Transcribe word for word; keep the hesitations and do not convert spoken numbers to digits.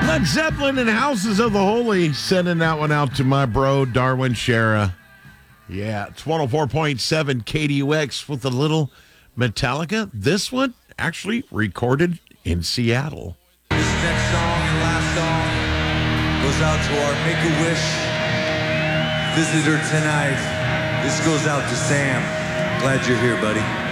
Led Zeppelin and Houses of the Holy, sending that one out to my bro, Darwin Shara. Yeah, it's one oh four point seven K D U X with a little Metallica. This one actually recorded in Seattle. This next song and last song goes out to our Make-A-Wish visitor tonight. This goes out to Sam. Glad you're here, buddy.